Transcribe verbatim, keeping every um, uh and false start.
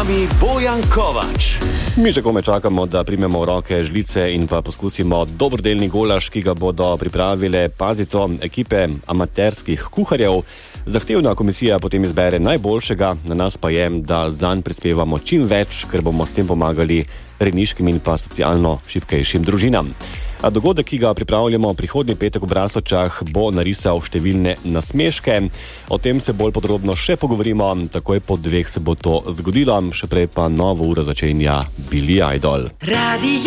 vami Bojan Kovač. Mi že kome čakamo, da primemo v roke žlice in pa poskusimo dobrodelni golaž, ki ga bodo pripravile, pazito, ekipe amaterskih kuharjev. Zahtevna komisija potem izbere najboljšega, na nas pa je, da zanj prispevamo čim več, ker bomo s tem pomagali rejniškim in pa socialno šibkejšim družinam. A dogodek, ki ga pripravljamo prihodnji petek v Braslovčah, bo narisal številne nasmeške. O tem se bolj podrobno še pogovorimo, takoj po dveh se bo to zgodilo, še prej pa novo uro začenja Billy Idol. Radio